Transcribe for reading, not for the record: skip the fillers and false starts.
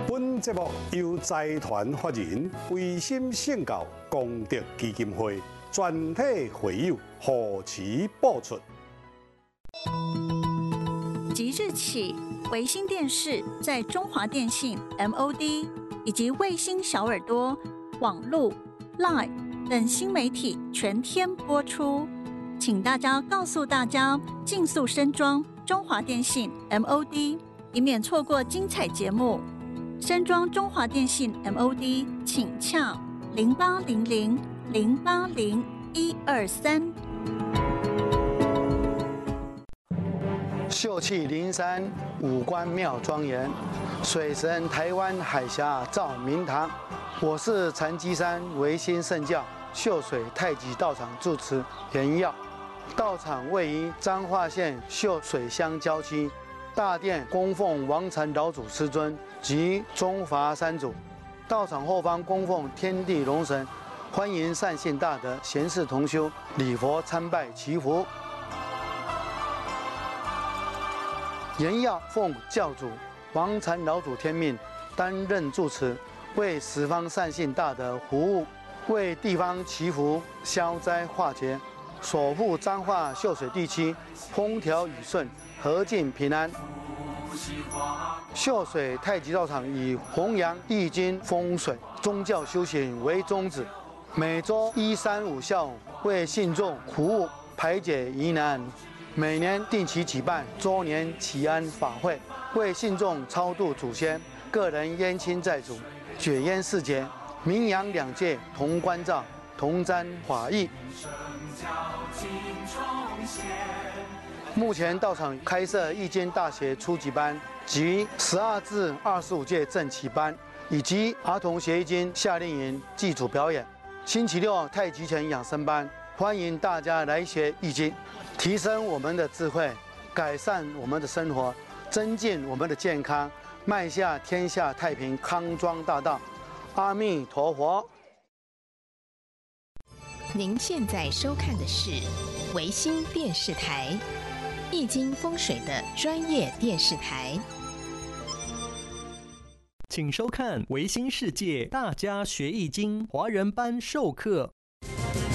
本节目由财团法人维心圣教功德基金会全体会友护持播出。 即日起，维新电视在中华电信 MOD 以及卫星小耳朵、网路、Line 等新媒体全天播出，请大家告诉大家尽速升装中华电信 MOD， 以免错过精彩节目。升装中华电信 MOD， 请洽0800-080-123。 秀气灵山，五官妙庄严，水神台湾海峡照明堂。我是禅机山维新圣教秀水太极道场住持袁耀，道场位于彰化县秀水乡郊区，大殿供奉王禅老祖师尊及中华三祖，道场后方供奉天地龙神，欢迎善信大德贤士同修礼佛参拜祈福。严耀奉教主王禅老祖天命，担任住持，为十方善信大德服务，为地方祈福消灾化解，守护彰化秀水地区风调雨顺、和敬平安。秀水太极道场以弘扬易经风水、宗教修行为宗旨，每周1、3、5下午为信众服务，排解疑难。每年定期举办周年祈安法会，为信众超度祖先、个人冤亲债主解冤释结，名扬两界同关照、同沾法益。目前道场开设易经大学初级班及12至25届正旗班，以及儿童学易经夏令营祭祖表演。星期六太极拳养生班，欢迎大家来学易经，提升我们的智慧，改善我们的生活，增进我们的健康，迈向天下太平康庄大道。阿弥陀佛。 您现在收看的是维新电视台，易经风水的专业电视台。 请收看维新世界大家学易经华人班授课